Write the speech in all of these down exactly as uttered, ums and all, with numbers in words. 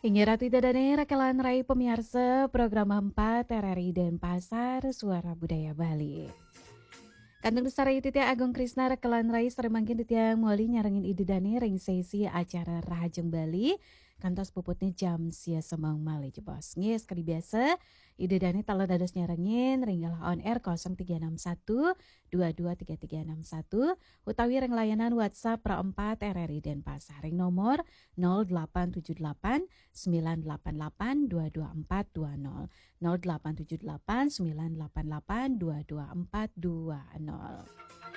Hingga Ratu Idadane Rekelan Rai pemirsa program empat R R I Denpasar Suara Budaya Bali. Kantong Besar Titia Agung Krisna Rekelan Rai Seremangkin Titia Muali nyarengin idedane ring sesi acara Rahajeng Bali. Kantos puputnya jam sia semang mali jebos. Nges kali biasa idedane talo dados nyarengin ringgal on air nol tiga enam satu dua dua tiga tiga enam satu utawi ring layanan WhatsApp Pro empat R R I Denpasar ring nomor nol delapan tujuh delapan sembilan delapan delapan dua dua empat dua nol nol delapan tujuh delapan sembilan delapan delapan dua dua empat dua nol.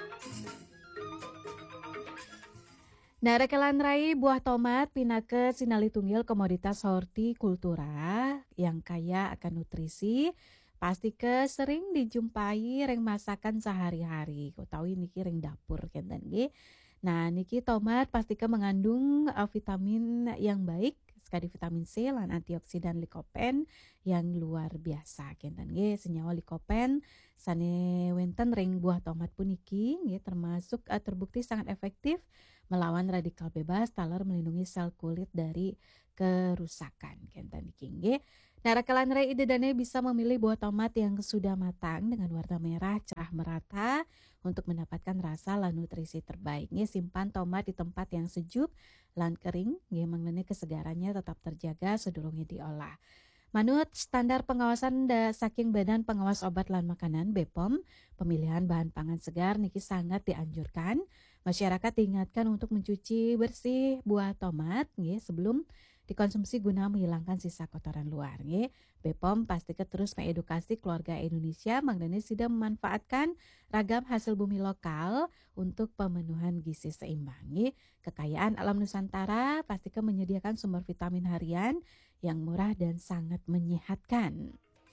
Nah, Rekelan Rai buah tomat pinake sinali tunggil komoditas hortikultura yang kaya akan nutrisi. Pasti ke sering dijumpai ring masakan sehari-hari. Utawi niki ring dapur kenten nggih. Nah, niki tomat pasti ke mengandung uh, vitamin yang baik, sekali vitamin C lan antioksidan likopen yang luar biasa kenten nggih. Senyawa likopen sane wenten ring buah tomat puniki nggih termasuk uh, terbukti sangat efektif melawan radikal bebas, taler melindungi sel kulit dari kerusakan kenten niki nggih. Nah, Rekelan Rai idedane bisa memilih buah tomat yang sudah matang dengan warna merah cerah merata untuk mendapatkan rasa lan nutrisi terbaik. Nggih, simpan tomat di tempat yang sejuk lan kering nggih manglene kesegarannya tetap terjaga sedurunge diolah. Manut standar pengawasan da, saking Badan Pengawas Obat lan Makanan B P O M, pemilihan bahan pangan segar niki sangat dianjurkan. Masyarakat diingatkan untuk mencuci bersih buah tomat nggih sebelum dikonsumsi guna menghilangkan sisa kotoran luar nggih. B P O M pasti terus mengedukasi keluarga Indonesia mengenai sudah memanfaatkan ragam hasil bumi lokal untuk pemenuhan gizi seimbang nggih. Kekayaan alam Nusantara pasti menyediakan sumber vitamin harian yang murah dan sangat menyehatkan.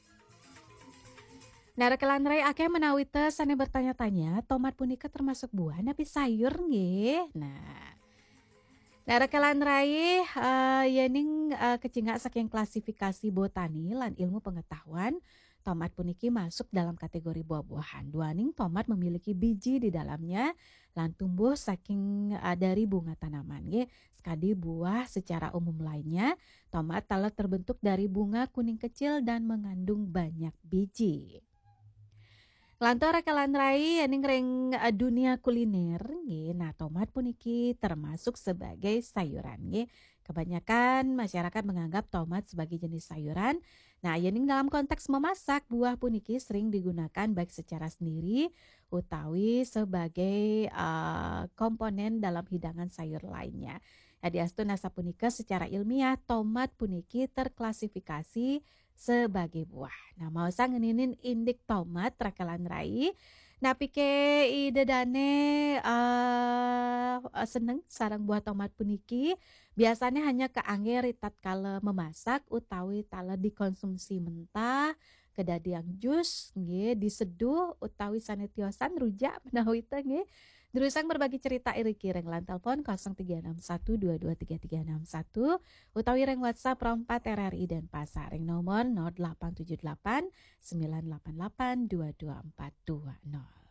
Nah, Rekelan Rai akeh menawi teh sane bertanya-tanya, tomat punika termasuk buah napi sayur nggih. Nah, Nah, Rekelan Rai uh, yening uh, kecinga saking klasifikasi botani lan ilmu pengetahuan, tomat puniki masuk dalam kategori buah-buahan. Duaning tomat memiliki biji di dalamnya lan tumbuh saking uh, dari bunga tanaman nggih. Sekadi buah secara umum lainnya, tomat telah terbentuk dari bunga kuning kecil dan mengandung banyak biji. Lantor Rekelan Rai yening ring uh, dunia kuliner nggih. Nah, tomat puniki termasuk sebagai sayuran nggih. Kebanyakan masyarakat menganggap tomat sebagai jenis sayuran. Nah, yening dalam konteks memasak buah puniki sering digunakan baik secara sendiri utawi sebagai uh, komponen dalam hidangan sayur lainnya. Adiastu nasa punika secara ilmiah tomat puniki terklasifikasi sebagai buah. Nah, mau sang ngeninin indik tomat Rekelan Rai. Nah, pike idedane uh, seneng sarang buah tomat puniki. Biasanya hanya keangger tatkala memasak utawi tala dikonsumsi mentah, kedadiang jus nggih diseduh utawi sanetiosan rujak menawi teh nggih. Drusang berbagi cerita iri kireng lan telepon nol tiga enam satu dua dua tiga tiga enam satu utawi reng WhatsApp Pro empat R R I Denpasar ring nomor nol delapan tujuh delapan sembilan delapan delapan dua dua empat dua nol.